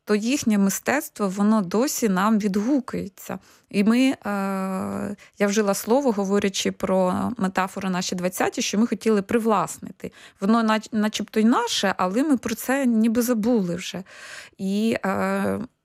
то їхнє мистецтво, воно досі нам відгукується. І я вжила слово, говорячи про метафору наші 20-ті, що ми хотіли привласнити. Воно начебто й наше, але ми про це ніби забули вже. І